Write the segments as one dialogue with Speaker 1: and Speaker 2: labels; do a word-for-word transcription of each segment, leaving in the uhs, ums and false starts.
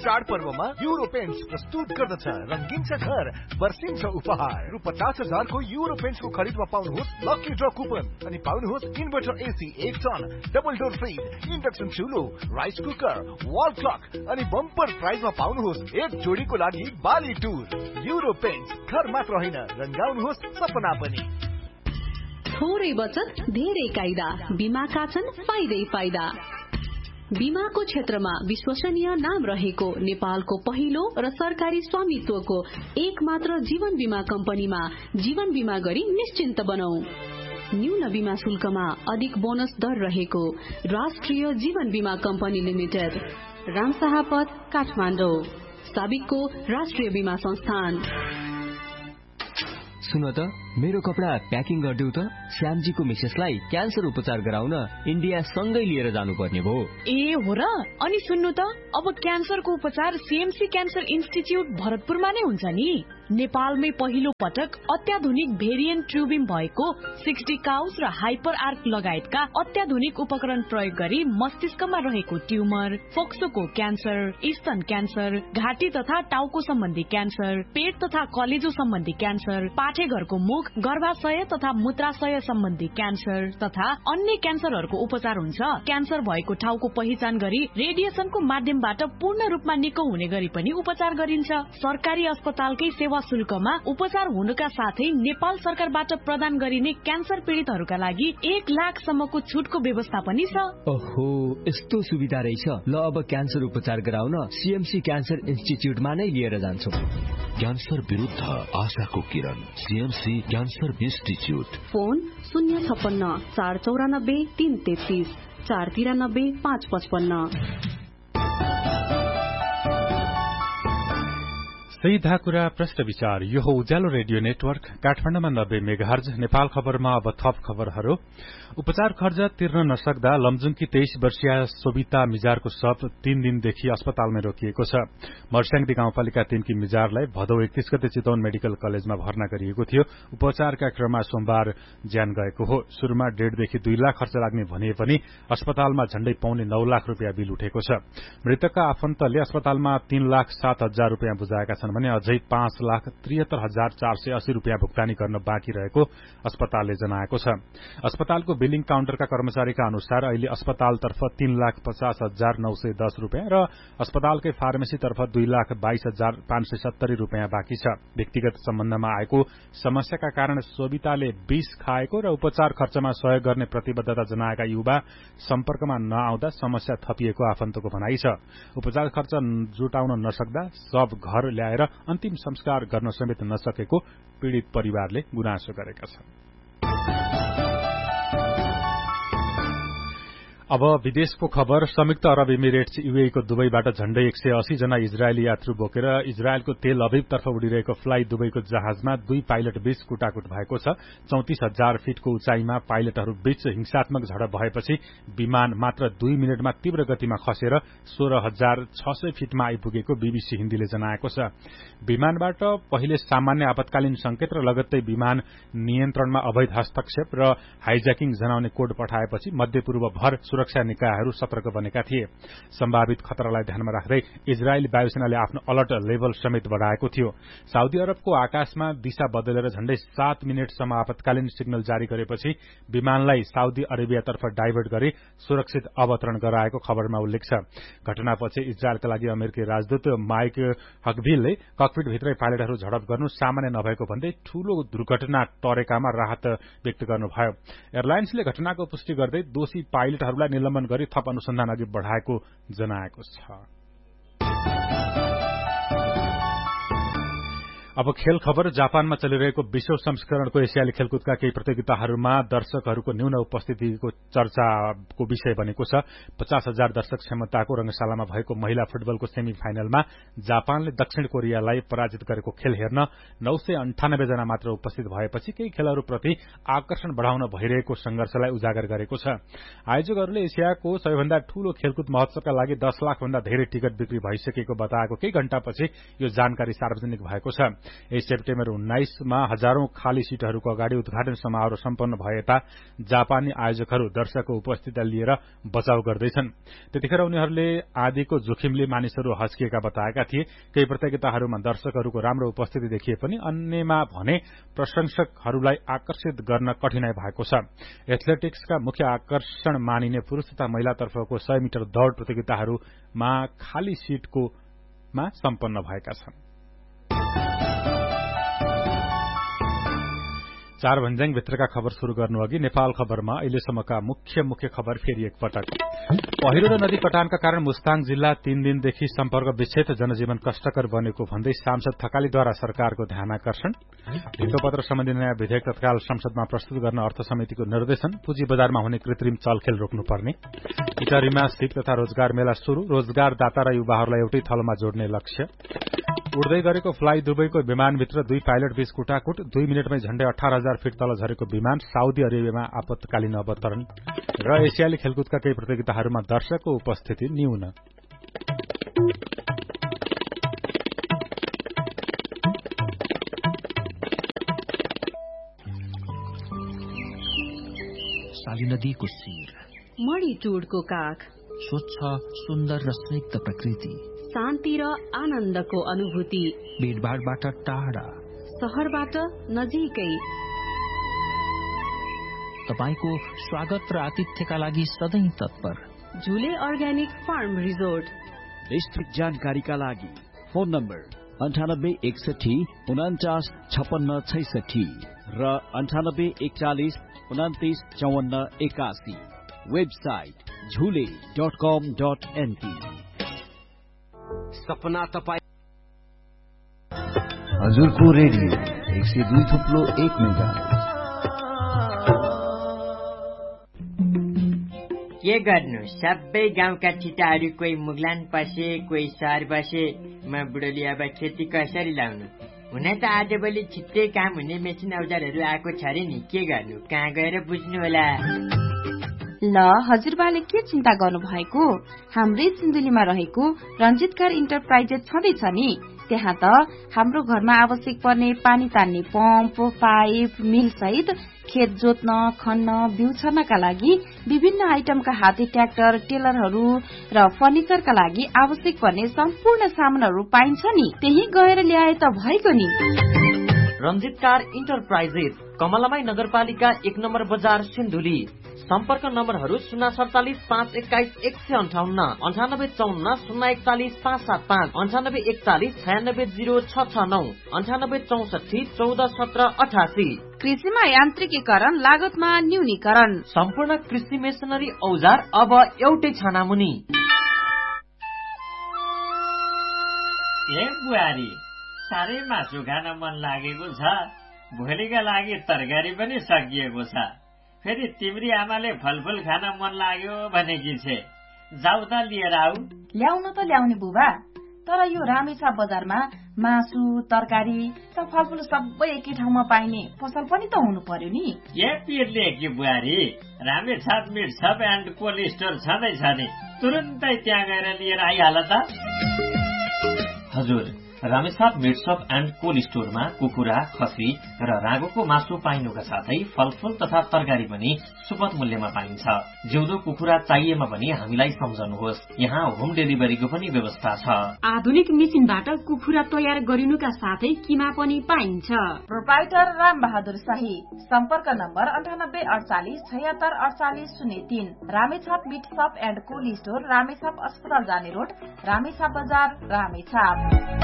Speaker 1: चाडपर्वमा euro paints प्रस्तुत गर्दछ रंगीन छ घर वर्षिन्छ उपहार रु पचास हजार को युरो पेन्ट्स को खरिदमा पाउनुहोस् लकी ड्र कुपन अनि पाउनुहोस् इन्भर्टर एसी एक ton double door fridge induction चुलो rice cooker wall clock अनि बम्पर प्राइजमा पाउनुहोस् एक जोडीको लागि बाली टुर युरो पेन्ट्स घर मात्र होइन रंगाउनुहोस् सपना पनि।
Speaker 2: थोरै बचत धेरै कायदा बीमाका छन् फाइदै फाइदा। बीमाको क्षेत्रमा विश्वसनीय नाम रहेको नेपालको पहिलो र सरकारी स्वामित्वको एक मात्र जीवन बीमा कम्पनीमा जीवन बीमा गरी निश्चिन्त बनौं। न्यून बीमा शुल्कमा अधिक बोनस दर रहेको राष्ट्रिय जीवन बीमा कम्पनी लिमिटेड, रामशाहपथ, काठमाडौँ। साबिकको राष्ट्रिय बीमा संस्थान।
Speaker 3: सुन त मेरो कपडा प्याकिङ गरिदेऊ त। श्यामजीको मिसेसलाई क्यान्सर उपचार गराउन इन्डिया सँगै लिएर जानुपर्ने भयो।
Speaker 4: ए हो र? अनि सुन्नु त, अब क्यान्सरको उपचार सीएमसी क्यान्सर इन्स्टिच्युट भरतपुरमा नै हुन्छ नि। नेपालमै पहिलो पटक अत्याधुनिक भेरिएन्ट ट्युबिङ भएको सिक्सटी काउस र हाइपर आर्क लगायतका अत्याधुनिक उपकरण प्रयोग गरी मस्तिष्कमा रहेको ट्युमर, फोक्सोको क्यान्सर, स्तन क्यान्सर, घाँटी तथा टाउको सम्बन्धी क्यान्सर, पेट तथा कलेजो सम्बन्धी क्यान्सर, पाठेघरको मुख, गर्भाशय तथा मूत्राशय सम्बन्धी क्यान्सर तथा अन्य क्यान्सरहरूको उपचार हुन्छ। क्यान्सर भएको ठाउँको पहिचान गरी रेडिएसनको माध्यमबाट पूर्ण रूपमा निको हुने गरी पनि उपचार गरिन्छ। सरकारी अस्पतालकै सेवा शुल्कमा उपचार हुनुका साथै नेपाल सरकारबाट प्रदान गरिने क्यान्सर पीड़ितहरूका लागि एक लाख सम्मको छुटको व्यवस्था पनि छ।
Speaker 3: ओहो, यस्तो सुविधा रहेछ। ल अब क्यान्सर उपचार गराउन सीएमसी क्यान्सर इन्स्टिच्युटमा नै लिएर जान्छु।
Speaker 5: क्यान्सर विरुद्ध आशाको किरण, सीएमसी क्यान्सर इन्स्टिच्युट।
Speaker 2: फोन शून्य छप्पन्न चार चौरानब्बे तीन तेत्तीस चार तिरानब्बे पाँच पचपन्न।
Speaker 6: सही धाकुरा प्रश्न विचार। यो हो उज्यालो रेडियो नेटवर्क काठमाडौँमा नब्बे मेगाहर्ज। नेपाल खबरमा अब थप खबरहरू। उपचार खर्च तिर्न नसक्दा लमजुङकी तेइस वर्षीय सोभिता मिजारको शव तीन दिनदेखि अस्पतालमै रोकिएको छ। मर्स्याङदी गाउँपालिका तीनकी मिजारलाई भदौ एकतीस गते चितवन मेडिकल कलेजमा भर्ना गरिएको थियो। उपचारका क्रममा सोमबार ज्यान गएको हो। शुरूमा डेढदेखि दुई लाख खर्च लाग्ने भने पनि अस्पतालमा झण्डै पौने नौ लाख रुपियाँ बिल उठेको छ। मृतकका आफन्तले अस्पतालमा तीन लाख सात हजार रुपियाँ बुझाएका छन् भने अझै पाँच लाख त्रिहत्तर हजार चार सय अस्सी रुपियाँ भुक्तानी गर्न बाँकी रहेको अस्पतालले जनाएको छ। अस्पतालको बिलिङ काउन्टरका कर्मचारीका अनुसार अहिले अस्पतालतर्फ तीन लाख पचास हजार नौ सय दस रुपियाँ र अस्पतालकै फार्मेसीतर्फ दुई लाख बाइस हजार पाँच सय सत्तरी रुपियाँ बाँकी छ। व्यक्तिगत सम्बन्धमा आएको समस्याका कारण सोभिताले विष खाएको र उपचार खर्चमा सहयोग गर्ने प्रतिबद्धता जनाएका युवा सम्पर्कमा नआउँदा समस्या थपिएको आफन्तको भनाइ छ। उपचार खर्च जुटाउन नसक्दा सब घर ल्याएर अन्तिम संस्कार गर्न समेत नसकेको पीड़ित परिवारले गुनासो गरेका छन्। अब विदेशको खबर। संयुक्त अरब इमिरेट्स यूएई को दुबईबाट झण्डै एक सय अस्सी जना इजरायली यात्रु बोकेर इजरायलको तेल अभिवतर्फ उडिरहेको फ्लाई दुबईको जहाजमा दुई पाइलट बीच कुटाकुट भएको छ। चौतिस हजार फीटको उचाइमा पाइलटहरू बीच हिंसात्मक झडप भएपछि विमान मात्र दुई मिनटमा तीव्र गतिमा खसेर सोह्र हजार छ सय फीटमा आइपुगेको बीबीसी हिन्दीले जनाएको छ। विमानबाट पहिले सामान्य आपतकालीन संकेत र लगत्तै विमान नियन्त्रणमा अवैध हस्तक्षेप र हाइज्याकिङ जनाउने कोड पठाएपछि मध्यपूर्व भर सुरक्षा निकायहरू सतर्क बनेका थिए। सम्भावित खतरालाई ध्यानमा राख्दै इजरायल वायुसेनाले आफ्नो अलर्ट लेभल समेत बढ़ाएको थियो। साउदी अरबको आकाशमा दिशा बदलेर झण्डै सात मिनटसम्म आपतकालीन सिग्नल जारी गरेपछि विमानलाई साउदी अरेबियातर्फ डाइभर्ट गरी सुरक्षित अवतरण गराएको खबरमा उल्लेख छ। घटनापछि इजरायलका लागि अमेरिकी राजदूत माइक हकभिलले ककपिटभित्रै पाइलटहरू झडप गर्नु सामान्य नभएको भन्दै ठूलो दुर्घटना टरेकामा राहत व्यक्त गर्नुभयो। एयरलाइन्सले घटनाको पुष्टि गर्दै दोषी पाइलटहरूलाई निलम्बन गरी थप अनुसन्धान अघि बढ़ाएको जनाएको छ। अब खेल खबर। जापानमा चलिरहेको विश्व संस्करणको एसियाली खेलकुदका केही प्रतियोगिताहरूमा दर्शकहरूको न्यून उपस्थितिको चर्चाको विषय बनेको छ। पचास हजार दर्शक क्षमताको रंगशालामा भएको महिला फुटबलको सेमी फाइनलमा जापानले दक्षिण कोरियालाई पराजित गरेको खेल हेर्न नौ सय अन्ठानब्बे जना मात्र उपस्थित भएपछि केही खेलहरूप्रति आकर्षण बढ़ाउन भइरहेको संघर्षलाई उजागर गरेको छ। आयोजकहरूले एसियाको सबैभन्दा ठूलो खेलकुद महोत्सवका लागि दस लाख भन्दा धेरै टिकट बिक्री भइसकेको बताएको केही घण्टापछि यो जानकारी सार्वजनिक भएको छ। यही सेप्टेम्बर उन्नाइसमा हजारौं खाली सीटहरूको अगाडि उद्घाटन समारोह सम्पन्न भएता जापानी आयोजकहरू दर्शकको उपस्थितिलाई लिएर बचाव गर्दैछन्। त्यतिखेर उनीहरूले आदिको जोखिमले मानिसहरू हस्किएका बताएका थिए। केही प्रतियोगिताहरूमा दर्शकहरूको राम्रो उपस्थिति देखिए पनि अन्यमा भने प्रशंसकहरूलाई आकर्षित गर्न कठिनाई भएको छ। एथलेटिक्सका मुख्य आकर्षण मानिने पुरूष तथा महिलातर्फको सय मिटर दौड़ प्रतियोगिताहरूमा खाली सीटकोमा सम्पन्न भएका छन्। चार भन्ज्याङ भित्रका खबर शुरू गर्नु अघि नेपाल खबरमा अहिलेसम्मका मुख्य मुख्य खबर फेरि एकपटक। पहिरो र नदी कटानका कारण मुस्ताङ जिल्ला तीन दिनदेखि सम्पर्क विच्छेद, जनजीवन कष्टकर बनेको भन्दै सांसद थकालीद्वारा सरकारको ध्यानाकर्षण। भित्तोपत्र सम्बन्धी नयाँ विधेयक तत्काल संसदमा प्रस्तुत गर्न अर्थ समितिको निर्देशन। पुँजी बजारमा हुने कृत्रिम चलखेल रोक्नुपर्ने। इटरीमा सिप तथा रोजगार मेला शुरू, रोजगारदाता र युवाहरूलाई एउटै थलोमा जोड्ने लक्ष्य। उड्दै गरेको फ्लाइ दुबईको विमानभित्र दुई पाइलट बीच कुटाकुट, दुई मिनटमै झण्डै अठार हजार फिट तल झरेको विमान, साउदी अरेबियामा आपतकालीन अवतरण। र एसियाली खेलकुदका केही प्रतियोगिताहरूमा दर्शकको उपस्थिति न्यून।
Speaker 5: साली नदीको शिर,
Speaker 2: मणिटुडको काख,
Speaker 5: स्वच्छ सुन्दर र स्निग्ध प्रकृति,
Speaker 2: शान्ति र आनन्दको अनुभूति,
Speaker 5: भीडभाडबाट टाढा,
Speaker 2: शहरबाट नजिकै।
Speaker 5: तपाईको स्वागत र आतिथ्यका लागि सधैँ तत्पर
Speaker 2: झुले अर्ग्यानिक फार्म रिजोर्ट।
Speaker 7: विस्तृत जानकारीका लागि फोन नम्बर अन्ठानब्बे एकसठी उनाचास छपन्न छैसठी र अन्ठानब्बे एकचालिस उनातिस चौवन्न एकासी। वेबसाइट झुले डट कम डट एनपी।
Speaker 8: सपना तपाईँ
Speaker 9: हजुरको रेडियो एक सय दुई थुप्लो एक मेगा।
Speaker 10: के गर्नु, सबै गाउँका ठिटाहरू कोही मुगलान पसे, कोही सहर बसे। म बुढोली अब खेती कसरी लाउनु? हुन त आजभोलि छिट्टै काम हुने मेसिन औजारहरू आएको छ रे नि, के गर्नु, कहाँ गएर बुझ्नु होला।
Speaker 11: ल हजुरबाले के चिन्ता गर्नु भएको, हाम्रै सिन्धुलीमा रहेको रञ्जितकार इन्टरप्राइजेस छँदैछ नि। त्यहाँ त हाम्रो घरमा आवश्यक पर्ने पानी तान्ने पम्प, पाइप, मिल सहित खेत जोत्न, खन्न, बिउ छर्नका लागि विभिन्न आइटमका हाते ट्र्याक्टर, टेलरहरू र फर्निचरका लागि आवश्यक पर्ने सम्पूर्ण सामानहरू पाइन्छ नि। त्यही गएर ल्याए त भएको नि।
Speaker 12: रञ्जितकार इन्टरप्राइजेस, कमलामाई नगरपालिका एक नम्बर बजार सिन्धुली। सम्पर्क नम्बरहरू शून्य सडचालिस पाँच एक्काइस एक सय अन्ठाउन्न, अन्ठानब्बे चौन्न शून्य एकचालिस पाँच सात पाँच, अन्ठानब्बे एकचालिस छयानब्बे जिरो छ छ नौ, अन्ठानब्बे चौसठी चौध सत्र अठासी।
Speaker 11: कृषिमा यान्त्रिकीकरण, लागतमा न्यूनीकरण,
Speaker 12: सम्पूर्ण कृषि मेसिनरी औजार अब एउटै छानामुनि।
Speaker 13: ए बुहारी, साह्रै मासु खान मन लागेको छ। भोलिका लागि तरकारी पनि सकिएको छ। फेरि तिम्री आमाले फलफुल खान मन लाग्यो भनेकी छे, जाऊ त लिएर आऊ।
Speaker 11: ल्याउन त ल्याउने बुबा, तर यो रामेछाप बजारमा मासु, तरकारी र फलफुल सबै एकै ठाउँमा पाइने पसल पनि त हुनु पर्यो नि।
Speaker 13: ए पिरले कि बुहारी, Ramechhap meet shop and cold store छँदैछ नि, तुरुन्तै त्यहाँ गएर लिएर आइहाल त।
Speaker 12: हजुर, Ramechhap meet shop and cold स्टोरमा कुखुरा, खसी र रागोको मासु पाइनुका साथै फलफुल तथा तरकारी पनि सुपथ मूल्यमा पाइन्छ। जिउँदो कुखुरा चाहिएमा पनि हामीलाई सम्झनुहोस्, यहाँ होम डेलिभरीको पनि व्यवस्था छ।
Speaker 14: आधुनिक मेसिनबाट कुखुरा तयार गरिनुका साथै किमा पनि पाइन्छ।
Speaker 11: प्रोप्राइटर राम बहादुर शाही। सम्पर्क नम्बर अन्ठानब्बे अडचालिस छयत्तर अडचालिस शून्य तीन। Ramechhap meet shop and cold store, Ramechhap अस्पताल जाने रोड, रामेछाप बजार, रामेछाप।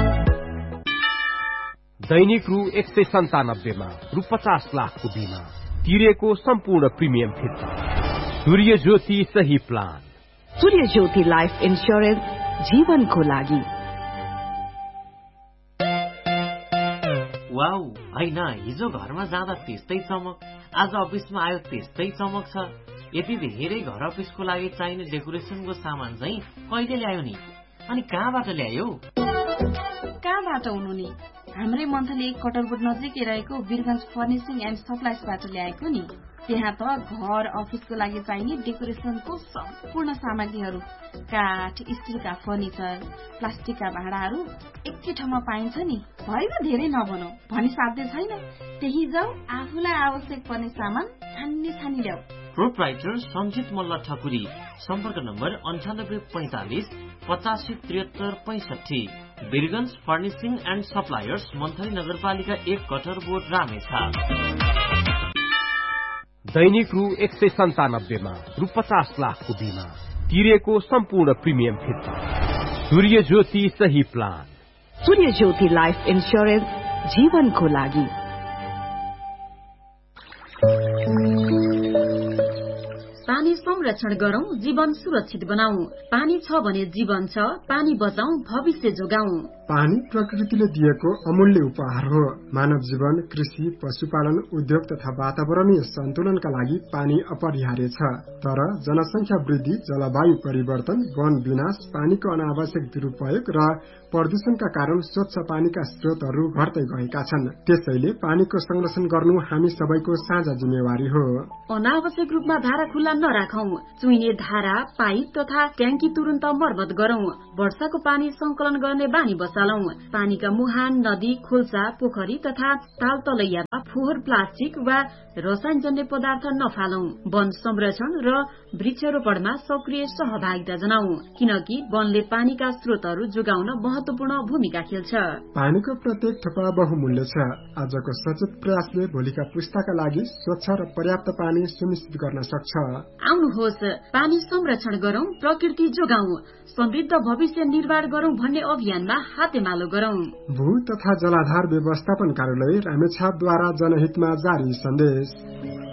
Speaker 8: दैनिक रु एक सय सन्तानब्बेमा रु पचास लाखको बिमा तिरेको सम्पूर्ण प्रिमियम फिर्ता। सूर्य ज्योति सही प्लान।
Speaker 15: सूर्य ज्योति लाइफ इन्स्योरेन्स, जीवनको लागि।
Speaker 12: वाउ, होइन हिजो घरमा जाँदा त्यस्तै चमक, आज अफिसमा आयो त्यस्तै चमक छ। यति धेरै घर अफिसको लागि चाहिने डेकोरेसनको सामान चाहिँ कहिले ल्यायो नि, अनि कहाँबाट ल्यायो?
Speaker 11: कहाँबाट हुनु नि, हाम्रै मन्थली एक कटरबोट नजिकै रहेको वीरगंज फर्निशिङ एन्ड सप्लाइजबाट ल्याएको नि। त्यहाँ त घर अफिसको लागि चाहिने डेकोरेसनको सम्पूर्ण सामग्रीहरू, काठ, स्टिलका फर्निचर, प्लास्टिकका भाँडाहरू एकै ठाउँमा पाइन्छ नि। भएन धेरै नबनाऊ भनी साध्य छैन, त्यही जाऊ आफूलाई आवश्यक पर्ने सामान छान्ने छानी ल्याऊ।
Speaker 12: प्रोप्राइटर सञ्जित मल्ल ठकुरी, सम्पर्क नम्बर अन्ठानब्बे पैंतालिस पचासी त्रिहत्तर पैंसठी। Birgunj furnishing and suppliers, monthly नगरपालिका एक कटरबोट रामेछा।
Speaker 8: दैनिक रु एक सय सन्तानब्बेमा रु पचास लाखको बिमा, तिरेको सम्पूर्ण प्रिमियम फिर्ता। सूर्य ज्योति सही प्लान।
Speaker 15: सूर्य ज्योति लाइफ इन्स्योरेन्स, जीवनको लागि।
Speaker 14: पानी संरक्षण गरौं, जीवन सुरक्षित बनाऊ। पानी छ भने जीवन छ, पानी बचाऊ, भविष्य जोगाऊ।
Speaker 16: पानी प्रकृतिले दिएको अमूल्य उपहार हो। मानव जीवन, कृषि, पशुपालन, उद्योग तथा वातावरणीय सन्तुलनका लागि पानी अपरिहार्य छ। तर जनसंख्या वृद्धि, जलवायु परिवर्तन, वन विनाश, पानीको अनावश्यक दुरूपयोग र प्रदूषणका कारण स्वच्छ पानीका स्रोतहरू घट्दै गएका छन्। त्यसैले पानीको संरक्षण गर्नु हामी सबैको साझा जिम्मेवारी हो।
Speaker 14: अनावश्यक रूपमा धारा खुल्ला नराखौं, चुइने धारा, पाइप तथा ट्याङ्की तुरन्त मर्मत गरौं। वर्षाको पानी संकलन गर्ने बानी बसालौं। पानीका मुहान, नदी, खोल्सा, पोखरी तथा ताल तलैयामा फोहोर, प्लास्टिक वा रसायनजन्य पदार्थ नफालौं। वन संरक्षण र वृक्षारोपणमा सक्रिय सहभागिता जनाऊ, किनकि वनले पानीका स्रोतहरू जोगाउन महत्वपूर्ण भूमिका खेल्छ।
Speaker 16: पानीको प्रत्येक थोपा बहुमूल्य छ। आजको सचेत प्रयासले भोलिका पुस्ताका लागि स्वच्छ र पर्याप्त पानी सुनिश्चित गर्न सक्छ।
Speaker 14: आउनुहोस्, पानी संरक्षण गरौं, प्रकृति जोगाऊ, समृद्ध भविष्य निर्माण गरौं भन्ने अभियानमा हातेमालो गरौं।
Speaker 16: भू तथा जलाधार व्यवस्थापन कार्यालय रामेछापद्वारा जनहितमा जारी सन्देश।